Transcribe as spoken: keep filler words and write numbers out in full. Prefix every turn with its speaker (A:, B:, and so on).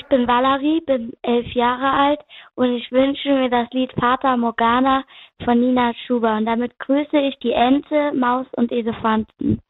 A: bin Valerie, bin elf Jahre alt und ich wünsche mir das Lied Fata Morgana von Nina Chuba. Und damit grüße ich die Ente, Maus und Elefanten.